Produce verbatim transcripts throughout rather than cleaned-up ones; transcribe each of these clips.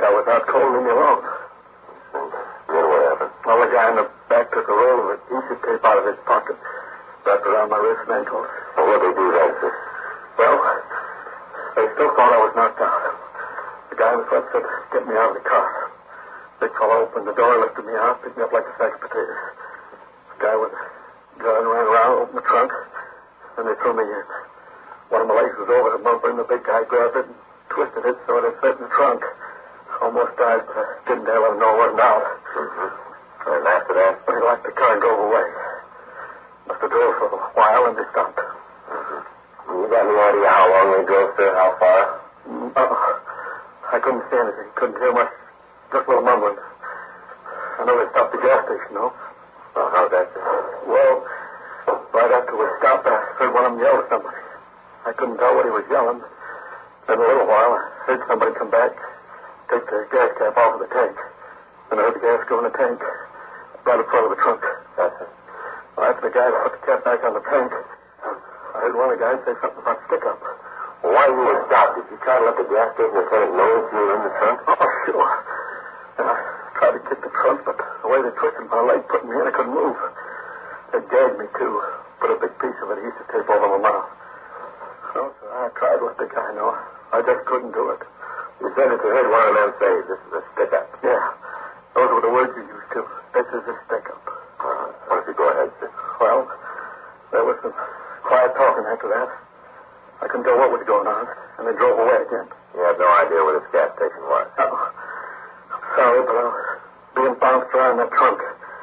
I was out cold and you alone. Then what happened? Well, the guy in the back took a roll of adhesive tape out of his pocket, wrapped around my wrist and ankles. Well, what did they do then, sir? Well, they still thought I was knocked out. The guy in the front said, get me out of the car. Big fellow opened the door, lifted me out, picked me up like a sack of potatoes. The guy with a gun ran around, opened the trunk, and they threw me in. One of my legs was over the bumper, and the big guy grabbed it and twisted it so it fit in the trunk. Almost died, but I didn't dare let him know it wasn't out. Mm-hmm. And after that? They locked the car and drove away. Must have drove for a while, and they stopped. Mm-hmm. You got any idea how long they drove, sir? How far? No. I couldn't see anything. Couldn't hear much. Just a little mumbling. I know they stopped at the gas station, though. Well, how'd that go? Well, right after we stopped, I heard one of them yell at somebody. I couldn't tell what he was yelling. In a little while, I heard somebody come back, take the gas cap off of the tank. And I heard the gas go in the tank, right in front of the trunk. That's it. Well, after the guy put the cap back on the tank, I heard one of the guys say something about stick-up. Well, why you were stopped? Did you try to let the gas station attendant know if you were in the trunk? Oh, sure. And I tried to kick the trunk, but the way they twisted my leg put me in, I couldn't move. They gagged me, too. Put a big piece of adhesive tape over my mouth. So, so I tried to let the guy know. I just couldn't do it. You said that you heard one of them say, this is a stick-up. Yeah. Those were the words you used, too. This is a stick-up. Uh, why don't you go ahead, sir? Well, there was some quiet talking after that. I couldn't tell what was going on, and they drove away again. You had no idea where this gas station was? No. I'm sorry, but I was being bounced around that trunk.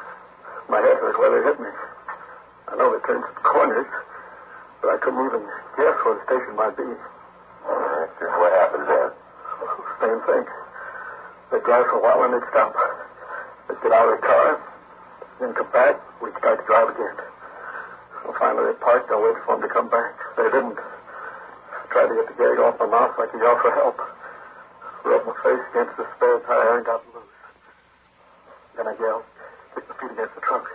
My head was where they hit me. I know they turned some corners, but I couldn't even guess where the station might be. All right, sir. What happened then? Same thing. They'd drive for a while and they'd stop. They'd get out of the car, then come back, we'd start to drive again. So finally they parked, I waited for them to come back. They didn't. I tried to get the gag off my mouth like he yelled for help. Rubbed my face against the spare tire and got loose. Then I yelled, kicked my feet against the trunk.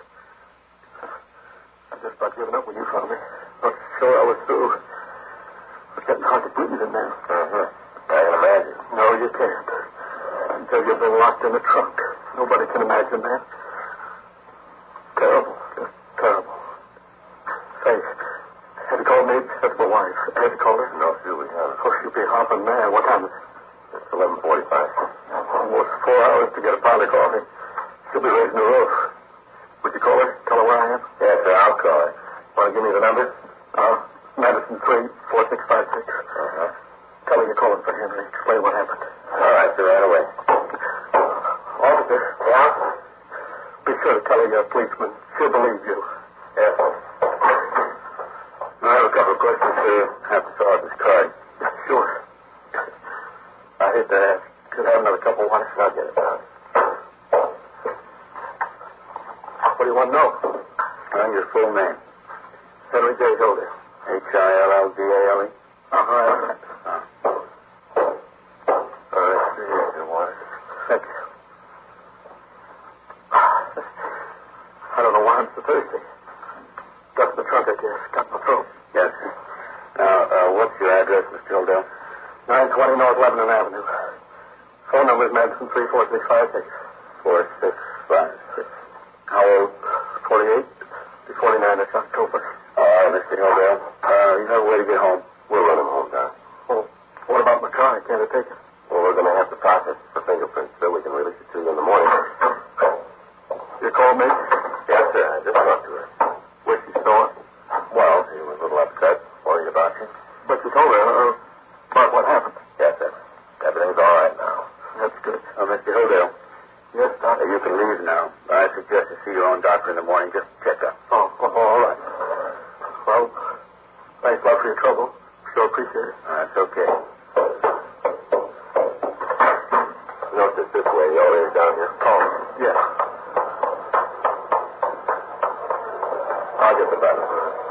I just about given up when you found me. Not sure I was through. It was getting hard to breathe in there. Mm-hmm. I can imagine. No, you can't. Until you've been locked in the trunk. Nobody can imagine that. Terrible. Just terrible. Say, have you called me? That's my wife. Have you called her? No, sir, we haven't. Oh, she'll be hopping mad. What time is it? It's eleven forty-five. Almost four hours to get a pot of coffee. She'll be raising the roof. Would you call her? Tell her where I am? Yes, sir, I'll call her. Want to give me the number? Uh, Madison three four six five six. Uh-huh. Tell her you're calling for Henry. Explain what happened. All right, sir, right away. Officer. Yeah? Be sure to tell her you're a policeman. She'll believe you. Yes, sir. I have a couple of questions, sir. Have to fill out this card. Sure. I hate to ask. Could I have another cup of water? I'll get it down. What do you want to know? And your full name? Henry J. Hilldale. H I L L D A L E? Uh-huh, all right. Uh. All right, sir, here's your water. Thank you. I don't know why I'm so thirsty. Got the trunk, I guess. Got my throat. Yes, sir. Now, uh, what's your address, Mister Hilldale? nine twenty North Lebanon Avenue. Phone number is Madison three four six five six. four six five six. How old? forty-eight. Be forty-nine this October. All right, Mister Hilldale. Uh, you have a way to get home. We'll run him home, Doc. Well, what about my car? Can't I take it? Well, we're going to have to process it for fingerprints so we can release it to you in the morning. You called me? Yes, sir. I just talked to her. Wish you saw it. Well, she was a little upset, worried about you. But you told her uh, about what happened. Yes, sir. Everything's all right now. That's good. Oh, Mister Hilldale. Yes, Doc. Uh, you can leave now. I suggest you see your own doctor in the morning. Just check up. Oh, oh, all right. Well, thanks a lot for your trouble. Sure appreciate it. Uh, that's okay. Note this this way. The elevator's down here. Oh, yeah. I'll get the button.